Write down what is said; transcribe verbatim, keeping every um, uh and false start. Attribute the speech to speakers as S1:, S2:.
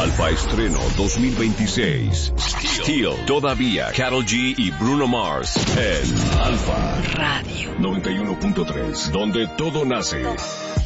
S1: Alfa Estreno dos mil veintiséis. Steel. Todavía Karol G y Bruno Mars en Alfa
S2: Radio
S1: noventa y uno punto tres, donde todo nace.